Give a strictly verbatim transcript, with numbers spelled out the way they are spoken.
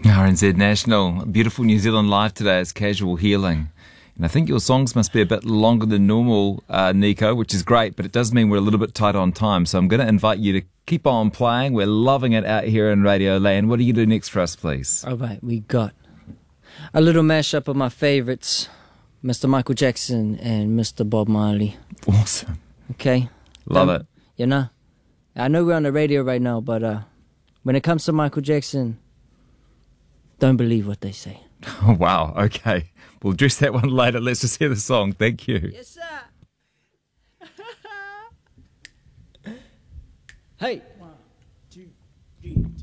R N Z National, beautiful New Zealand live today. It's Casual Healing. And I think your songs must be a bit longer than normal, uh, Nico, which is great, but it does mean we're a little bit tight on time. So I'm going to invite you to keep on playing. We're loving it out here in Radio Land. What do you do next for us, please? All right, we got a little mashup of my favorites, Mister Michael Jackson and Mister Bob Marley. Awesome. Okay? Love um, it. You know, I know we're on the radio right now, but uh, when it comes to Michael Jackson, don't believe what they say. Oh, wow. Okay. We'll address that one later. Let's just hear the song. Thank you. Yes, sir. Hey. One, two, three.